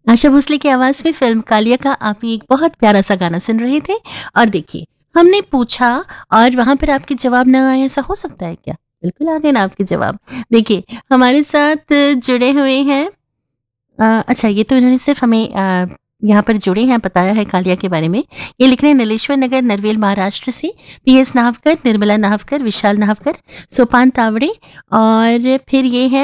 आशा भोसले की आवाज में फिल्म कालिया का आप एक बहुत प्यारा सा गाना सुन रहे थे। और देखिए, हमने पूछा और वहां पर आपके जवाब ना आए, ऐसा हो सकता है क्या? बिल्कुल आ गए ना आपके जवाब। देखिए, हमारे साथ जुड़े हुए हैं। अच्छा, ये तो इन्होंने सिर्फ हमें यहाँ पर जुड़े हैं, बताया है कालिया के बारे में। ये लिख रहे हैं नीलेश्वर नगर, नरवेल, महाराष्ट्र से। पीएस नाहवकर, निर्मला नाहवकर, विशाल नाहवकर, सोपान तावड़े। और फिर ये है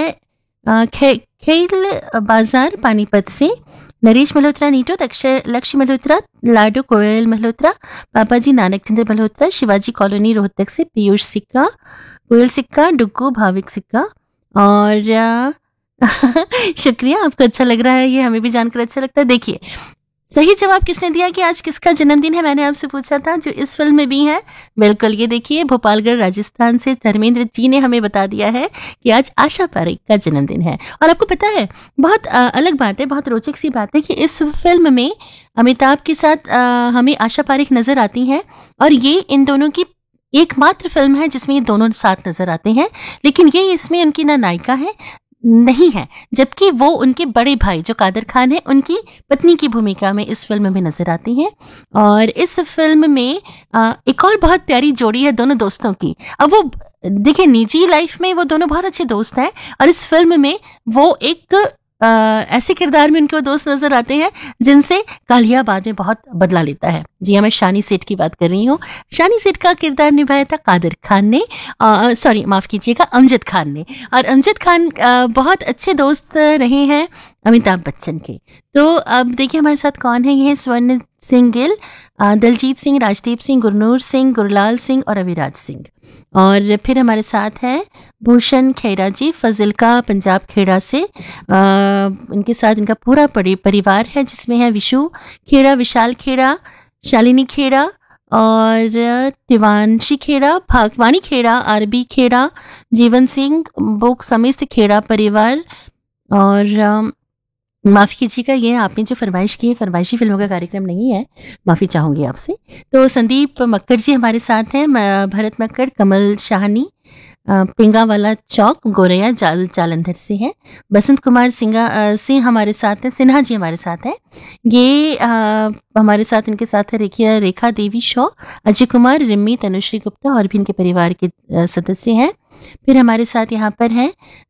खेल बाजार, पानीपत से। नरेश मल्होत्रा, नीटो, लक्ष्य मल्होत्रा, लाडो कोयल मल्होत्रा, पापा जी नानक चंद्र मल्होत्रा, शिवाजी कॉलोनी, रोहतक से। पीयूष सिक्का, कोयल सिक्का, डुग्गू, भाविक सिक्का। और शुक्रिया, आपको अच्छा लग रहा है, ये हमें भी जानकर अच्छा लगता है। देखिए, सही जवाब किसने दिया कि आज किसका जन्मदिन है, मैंने आपसे पूछा था, जो इस फिल्म में भी है। बिल्कुल, ये देखिए, भोपालगढ़ राजस्थान से धर्मेंद्र जी ने हमें बता दिया है कि आज आशा पारेख का जन्मदिन है। और आपको पता है, बहुत अलग बात है, बहुत रोचक सी बात है कि इस फिल्म में अमिताभ के साथ हमें आशा पारेख नजर आती हैं। और ये इन दोनों की एकमात्र फिल्म है जिसमें ये दोनों साथ नजर आते हैं। लेकिन ये इसमें उनकी ना नायिका है, नहीं है, जबकि वो उनके बड़े भाई जो कादर खान है, उनकी पत्नी की भूमिका में इस फिल्म में नजर आती हैं। और इस फिल्म में एक और बहुत प्यारी जोड़ी है दोनों दोस्तों की। अब वो देखिए, निजी लाइफ में वो दोनों बहुत अच्छे दोस्त हैं, और इस फिल्म में वो एक ऐसे किरदार में उनके वो दोस्त नजर आते हैं जिनसे कालिया बाद में बहुत बदला लेता है। जी हाँ, मैं शानी सेठ की बात कर रही हूँ। शानी सेठ का किरदार निभाया था कादर खान ने, सॉरी माफ कीजिएगा, अमजद खान ने। और अमजद खान बहुत अच्छे दोस्त रहे हैं अमिताभ बच्चन के। तो अब देखिए हमारे साथ कौन है। ये है स्वर्ण सिंह गिल, दलजीत सिंह, राजदीप सिंह, गुरनूर सिंह, गुरलाल सिंह और अविराज सिंह। और फिर हमारे साथ है भूषण खेरा जी, फजिल्का, पंजाब खेड़ा से। इनके साथ इनका पूरा परिवार है, जिसमें है विशु खेड़ा, विशाल खेड़ा, शालिनी खेड़ा और तिवांशी खेड़ा, भागवानी खेड़ा, आरबी खेड़ा, जीवन सिंह, बुक समेत खेड़ा परिवार। और माफ़ी कीजिएगा, ये आपने जो फरमाइश की है, फरमाइशी फिल्मों का कार्यक्रम नहीं है, माफ़ी चाहूँगी आपसे। तो संदीप मक्कड़ जी हमारे साथ हैं, भरत मक्कड़, कमल शाहनी, पिंगावाला चौक, गोरैया जालंधर से हैं। बसंत कुमार सिंह हमारे साथ हैं, सिन्हा जी हमारे साथ हैं। ये हमारे साथ, इनके साथ है रेखा देवी शॉ, अजय कुमार, रिम्मी, तनुश्री गुप्ता और भी इनके परिवार के सदस्य हैं। फिर हमारे साथ यहाँ पर हैं